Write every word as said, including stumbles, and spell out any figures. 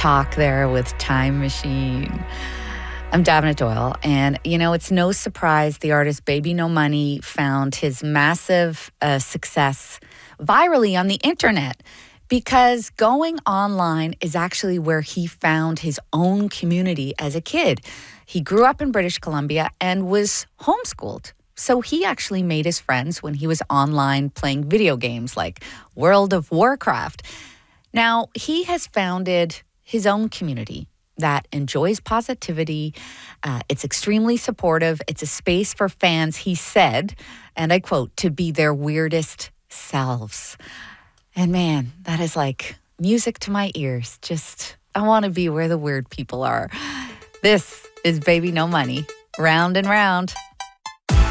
talk there with Time Machine. I'm Davina Doyle, and you know, it's no surprise the artist Baby No Money found his massive uh, success virally on the internet, because going online is actually where he found his own community as a kid. He grew up in British Columbia and was homeschooled. So he actually made his friends when he was online playing video games like World of Warcraft. Now, he has founded his own community that enjoys positivity. Uh, it's extremely supportive. It's a space for fans, he said, and I quote, to be their weirdest selves. And man, that is like music to my ears. Just, I want to be where the weird people are. This is Baby No Money, round and round.